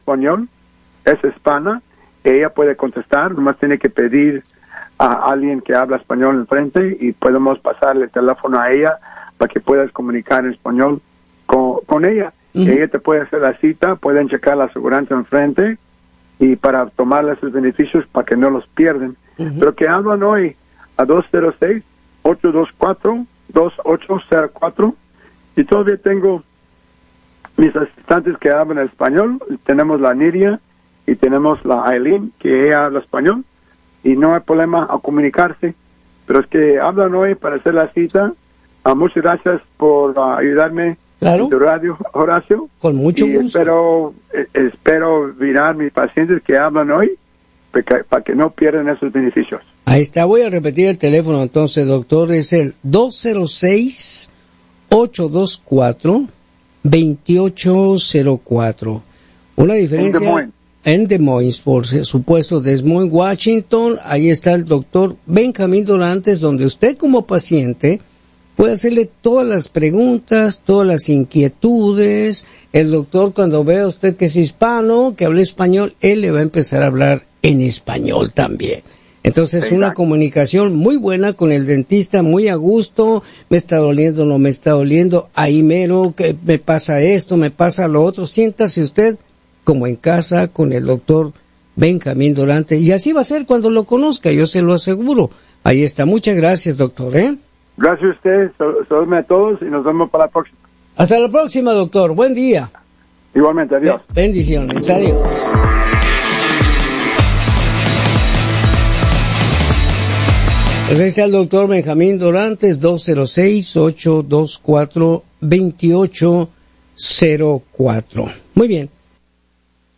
español, es hispana, ella puede contestar, nomás tiene que pedir a alguien que habla español enfrente y podemos pasarle el teléfono a ella para que puedas comunicar en español con ella. Ella te puede hacer la cita, pueden checar la aseguranza enfrente y para tomarle sus beneficios para que no los pierden. Pero que hablan hoy a 206-824-2804 y todavía tengo mis asistentes que hablan español. Tenemos la Nidia y tenemos la Aileen, que ella habla español y no hay problema a comunicarse, pero es que hablan hoy para hacer la cita. Muchas gracias por ayudarme en tu radio, Horacio. Con mucho gusto. Espero mirar mis pacientes que hablan hoy para que no pierdan esos beneficios. Ahí está, voy a repetir el teléfono entonces, doctor, es el 206-824-2804. Una diferencia en Des Moines, por supuesto, Des Moines, Washington. Ahí está el doctor Benjamín Dorantes, donde usted como paciente puede hacerle todas las preguntas, todas las inquietudes. El doctor, cuando vea a usted que es hispano, que habla español, él le va a empezar a hablar en español también. Entonces, una comunicación muy buena con el dentista, muy a gusto. Me está doliendo, no me está doliendo, ahí mero, que me pasa esto, me pasa lo otro. Siéntase usted como en casa con el doctor Benjamín Dorante. Y así va a ser cuando lo conozca, yo se lo aseguro. Ahí está. Muchas gracias, doctor, Gracias a usted, saludos a todos y nos vemos para la próxima. Hasta la próxima, doctor. Buen día. Igualmente, adiós. Bendiciones, adiós. Pues ahí está el doctor Benjamín Dorantes, 206-824-2804. Muy bien.